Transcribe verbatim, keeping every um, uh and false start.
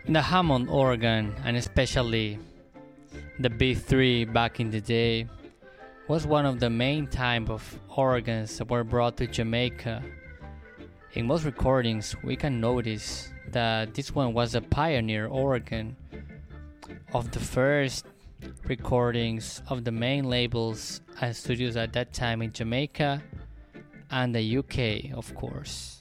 The Hammond organ, and especially the B three back in the day, was one of the main type of organs that were brought to Jamaica. In most recordings, we can notice that this one was a pioneer organ of the first recordings of the main labels and studios at that time in Jamaica and the U K, of course.